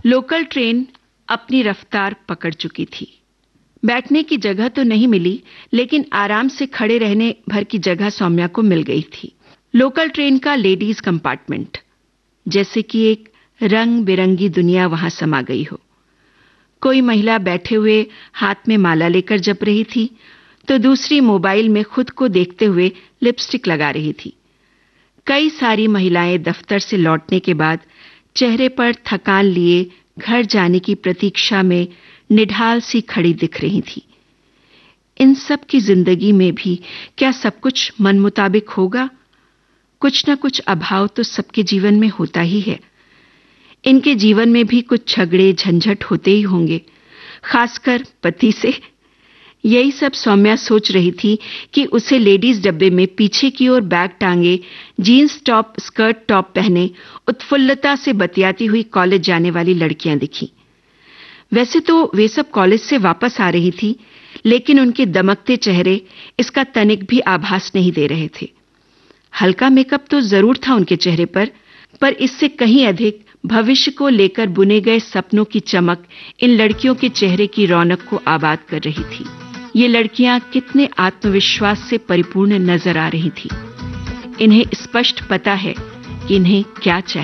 Local train अपनी रफ्तार पकड़ चुकी थी। बैठने की जगह तो नहीं मिली, लेकिन आराम से खड़े रहने भर की जगह सौम्या को मिल गई थी। लोकल ट्रेन का लेडीज कंपार्टमेंट, जैसे कि एक रंग बिरंगी दुनिया वहां समा गई हो। कोई महिला बैठे हुए हाथ में माला लेकर जप रही थी, तो दूसरी मोबाइल में खुद को देखते हुए लिपस्टिक लगा रही थी। कई सारी महिलाएं दफ्तर से लौटने के बाद चेहरे पर थकान लिए घर जाने की प्रतीक्षा में निढाल सी खड़ी दिख रही थी। इन सब की जिंदगी में भी क्या सब कुछ मन मुताबिक होगा? कुछ न कुछ अभाव तो सबके जीवन में होता ही है। इनके जीवन में भी कुछ झगड़े झंझट होते ही होंगे, खासकर पति से। यही सब सौम्या सोच रही थी कि उसे लेडीज डब्बे में पीछे की ओर बैग टांगे, जीन्स टॉप स्कर्ट टॉप पहने उत्फुल्लता से बतियाती हुई कॉलेज जाने वाली लड़कियां दिखीं। वैसे तो वे सब कॉलेज से वापस आ रही थी, लेकिन उनके दमकते चेहरे इसका तनिक भी आभास नहीं दे रहे थे। हल्का मेकअप तो जरूर था उनके चेहरे पर इससे कहीं अधिक भविष्य को लेकर बुने गए सपनों की चमक इन लड़कियों के चेहरे की रौनक को आबाद कर रही थी। ये लड़कियां कितने आत्मविश्वास से परिपूर्ण नजर आ रही थी। इन्हें स्पष्ट पता है कि इन्हें क्या चाहिए।